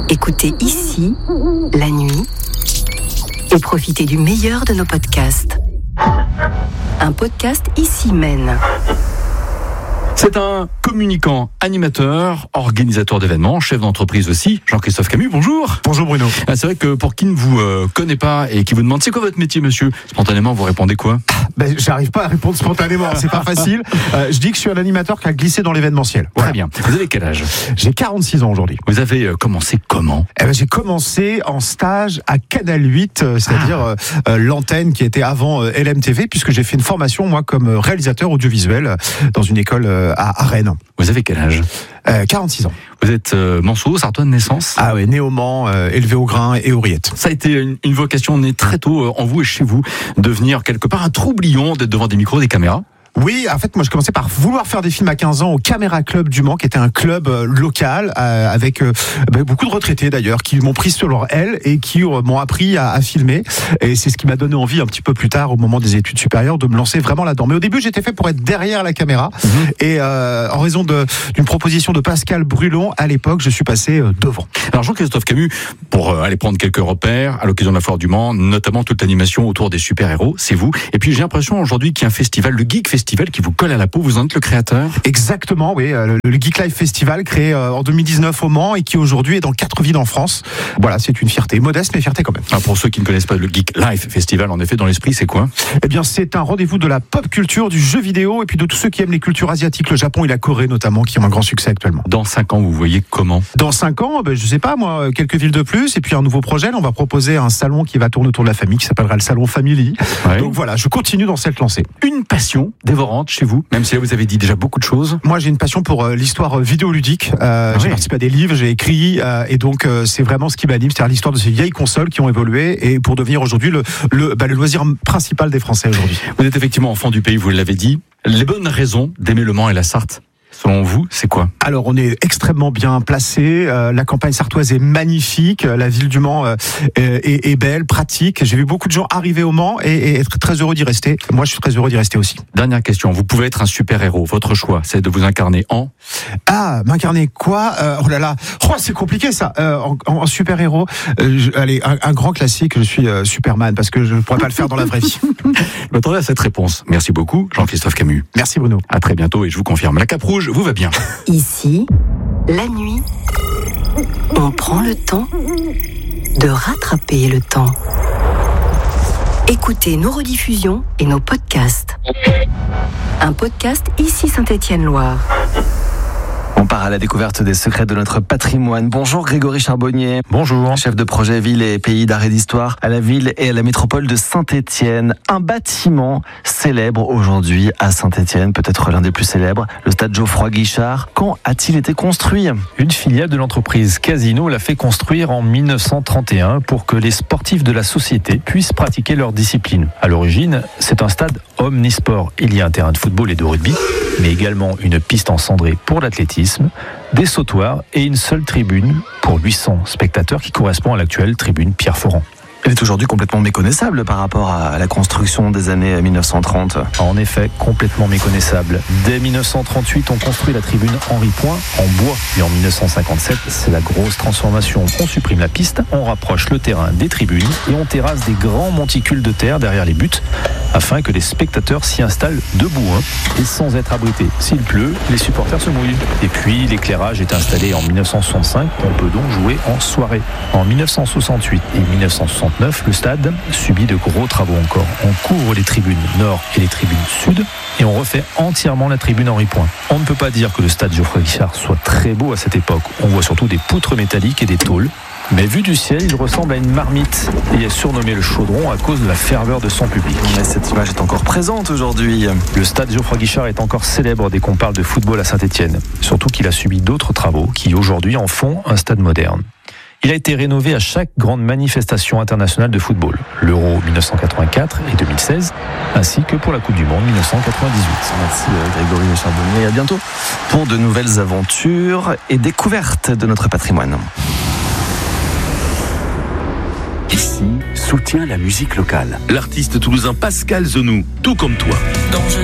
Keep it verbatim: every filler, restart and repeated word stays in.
Écoutez ici, la nuit, et profitez du meilleur de nos podcasts. Un podcast Ici mène. C'est un communicant, animateur, organisateur d'événements, chef d'entreprise aussi, Jean-Christophe Camus, bonjour. Bonjour Bruno. Ah, c'est vrai que pour qui ne vous euh, connaît pas et qui vous demande c'est quoi votre métier monsieur, spontanément vous répondez quoi? Ben, j'arrive pas à répondre spontanément, c'est pas facile. Euh, je dis que je suis un animateur qui a glissé dans l'événementiel. Voilà. Très bien. Vous avez quel âge? J'ai quarante-six ans aujourd'hui. Vous avez euh, commencé comment? Eh ben, j'ai commencé en stage à Canal huit, euh, c'est-à-dire ah. euh, l'antenne qui était avant euh, L M T V, puisque j'ai fait une formation moi comme réalisateur audiovisuel euh, dans une école euh, à, à Rennes. Vous avez quel âge? euh, quarante-six ans. Vous êtes euh, Manceau, Sartois de naissance? Ah oui, né au Mans, euh, élevé au grain et aux rillettes. Ça a été une, une vocation née très tôt euh, en vous et chez vous, devenir quelque part un troublion, d'être devant des micros, des caméras? Oui, en fait, moi, je commençais par vouloir faire des films à quinze ans au Caméra Club du Mans, qui était un club euh, local, euh, avec euh, bah, beaucoup de retraités d'ailleurs, qui m'ont pris sur leur aile et qui euh, m'ont appris à, à filmer. Et c'est ce qui m'a donné envie, un petit peu plus tard, au moment des études supérieures, de me lancer vraiment là-dedans. Mais au début, j'étais fait pour être derrière la caméra. Mmh. Et euh, en raison de, d'une proposition de Pascal Brulon, à l'époque, je suis passé euh, devant. Alors Jean-Christophe Camus, pour euh, aller prendre quelques repères, à l'occasion de la Foire du Mans, notamment toute l'animation autour des super-héros, c'est vous. Et puis j'ai l'impression aujourd'hui qu'il y a un festival, le Geek Festival, qui vous colle à la peau, vous en êtes le créateur? Exactement, oui, le, le Geek Live Festival créé en deux mille dix-neuf au Mans et qui aujourd'hui est dans quatre villes en France. Voilà, c'est une fierté, modeste mais fierté quand même. Alors pour ceux qui ne connaissent pas le Geek Live Festival, en effet, dans l'esprit, c'est quoi? Eh bien, c'est un rendez-vous de la pop culture, du jeu vidéo et puis de tous ceux qui aiment les cultures asiatiques, le Japon et la Corée notamment, qui ont un grand succès actuellement. Dans cinq ans, vous voyez comment? Dans cinq ans, ben, je sais pas moi, quelques villes de plus et puis un nouveau projet. Là, on va proposer un salon qui va tourner autour de la famille, qui s'appellera le Salon Family. Ouais. Donc voilà, je continue dans cette lancée. Une passion dévorante chez vous, même si là vous avez dit déjà beaucoup de choses. Moi j'ai une passion pour euh, l'histoire vidéoludique, euh, ah j'ai oui. participé à des livres, j'ai écrit euh, et donc euh, c'est vraiment ce qui m'anime, c'est-à-dire l'histoire de ces vieilles consoles qui ont évolué et pour devenir aujourd'hui le, le, bah, le loisir principal des Français aujourd'hui. Vous êtes effectivement enfant du pays, vous l'avez dit. Les bonnes raisons d'aimer le Mans et la Sarthe, selon vous, c'est quoi? Alors, on est extrêmement bien placé. Euh, la campagne sartoise est magnifique. La ville du Mans euh, est, est belle, pratique. J'ai vu beaucoup de gens arriver au Mans et, et être très heureux d'y rester. Moi, je suis très heureux d'y rester aussi. Dernière question. Vous pouvez être un super-héros. Votre choix, c'est de vous incarner en... Ah, m'incarner quoi? euh, Oh là là. Oh, c'est compliqué, ça. Euh, en, en super-héros. Euh, je, allez, un, un grand classique. Je suis euh, Superman parce que je ne pourrais pas le faire dans la vraie vie. Je m'attendais à cette réponse. Merci beaucoup, Jean-Christophe Camus. Merci, Bruno. À très bientôt et je vous confirme, la Cape Rouge vous va bien. Ici, la nuit, on prend le temps de rattraper le temps. Écoutez nos rediffusions et nos podcasts. Un podcast Ici Saint-Étienne-Loire. On part à la découverte des secrets de notre patrimoine. Bonjour Grégory Charbonnier. Bonjour. Chef de projet Ville et Pays d'Art et d'Histoire à la ville et à la métropole de Saint-Étienne. Un bâtiment célèbre aujourd'hui à Saint-Étienne, peut-être l'un des plus célèbres, le stade Geoffroy-Guichard. Quand a-t-il été construit? Une filiale de l'entreprise Casino l'a fait construire en mille neuf cent trente et un pour que les sportifs de la société puissent pratiquer leur discipline. À l'origine, c'est un stade omnisport. Il y a un terrain de football et de rugby, mais également une piste en cendré pour l'athlétisme, des sautoirs et une seule tribune pour huit cents spectateurs qui correspond à l'actuelle tribune Pierre-Fauran. Elle est aujourd'hui complètement méconnaissable par rapport à la construction des années mille neuf cent trente. En effet, complètement méconnaissable. Dès mille neuf cent trente-huit, on construit la tribune Henri Point en bois. Et en mille neuf cent cinquante-sept, c'est la grosse transformation. On supprime la piste, on rapproche le terrain des tribunes et on terrasse des grands monticules de terre derrière les buts afin que les spectateurs s'y installent debout hein, et sans être abrités. S'il pleut, les supporters se mouillent. Et puis, l'éclairage est installé en mille neuf cent soixante-cinq. On peut donc jouer en soirée. En mille neuf cent soixante-huit et mille neuf cent soixante-neuf, le stade subit de gros travaux encore. On couvre les tribunes nord et les tribunes sud et on refait entièrement la tribune Henri Point. On ne peut pas dire que le stade Geoffroy-Guichard soit très beau à cette époque. On voit surtout des poutres métalliques et des tôles. Mais vu du ciel, il ressemble à une marmite et est surnommé le chaudron à cause de la ferveur de son public. Mais cette image est encore présente aujourd'hui. Le stade Geoffroy-Guichard est encore célèbre dès qu'on parle de football à Saint-Étienne. Surtout qu'il a subi d'autres travaux qui aujourd'hui en font un stade moderne. Il a été rénové à chaque grande manifestation internationale de football, l'Euro mille neuf cent quatre-vingt-quatre et deux mille seize, ainsi que pour la Coupe du Monde mille neuf cent quatre-vingt-dix-huit. Merci Grégory Charbonnier et à bientôt pour de nouvelles aventures et découvertes de notre patrimoine. Ici, soutient la musique locale. L'artiste toulousain Pascal Zenou, tout comme toi.